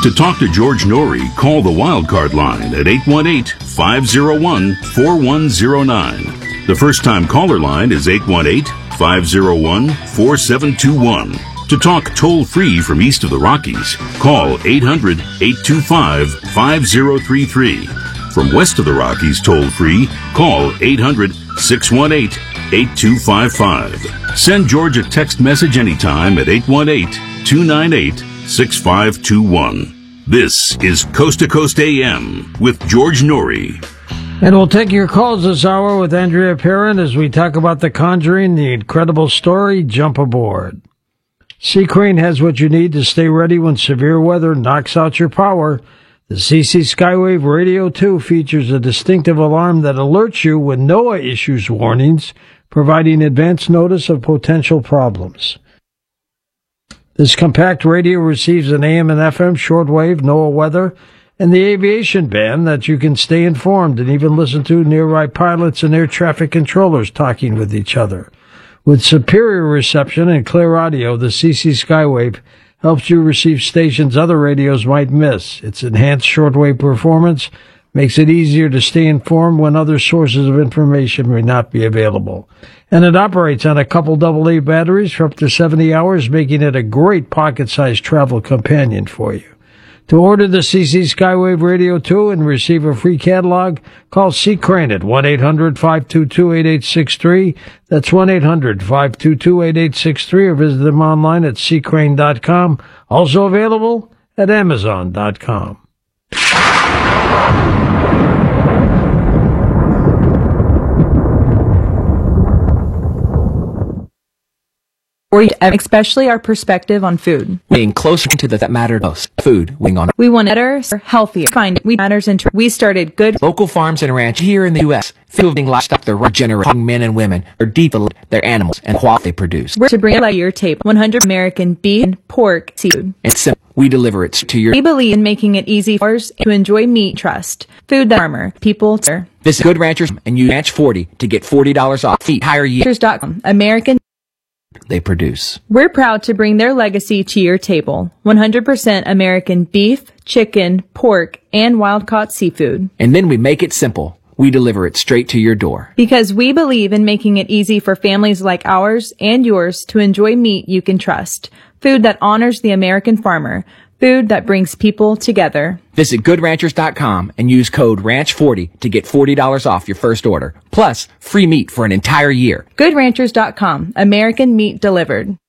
To talk to George Norrie, call the Wildcard line at 818-501-4109. The first-time caller line is 818-501-4721. To talk toll-free from east of the Rockies, call 800-825-5033. From west of the Rockies toll-free, call 800-618-8255. Send George a text message anytime at 818-298-6521. This is Coast to Coast AM with George Norrie. And we'll take your calls this hour with Andrea Perrin as we talk about The Conjuring, the incredible story, Jump Aboard. Sea Crane has what you need to stay ready when severe weather knocks out your power. The CC Skywave Radio 2 features a distinctive alarm that alerts you when NOAA issues warnings, providing advance notice of potential problems. This compact radio receives an AM and FM shortwave, NOAA weather, and the aviation band that you can stay informed and even listen to nearby pilots and air traffic controllers talking with each other. With superior reception and clear audio, the CC Skywave helps you receive stations other radios might miss. Its enhanced shortwave performance makes it easier to stay informed when other sources of information may not be available. And it operates on a couple AA batteries for up to 70 hours, making it a great pocket-sized travel companion for you. To order the CC Skywave Radio 2 and receive a free catalog, call Sea Crane at 1-800-522-8863. That's 1-800-522-8863, or visit them online at seacrane.com. Also available at amazon.com. Especially our perspective on food. Being closer to that matter most. Food. We want better, healthier. Find we matters into. We started good local farms and ranch here in the U.S. Feeding livestock, the regenerating men and women are deeply their animals and quality they produce. We're to bring it to your table. 100 American beef, pork, seafood. It's simple. We deliver it to your. We believe in making it easy for us to enjoy meat. Trust food that farmer people. Visit Good Ranchers and use Ranch 40 to get $40 off the entire year. Ranchers.com. American. They produce. We're proud to bring their legacy to your table. 100% American beef, chicken, pork, and wild-caught seafood. And then we make it simple. We deliver it straight to your door. Because we believe in making it easy for families like ours and yours to enjoy meat you can trust. Food that honors the American farmer. Food that brings people together. Visit GoodRanchers.com and use code RANCH40 to get $40 off your first order. Plus, free meat for an entire year. GoodRanchers.com. American meat delivered.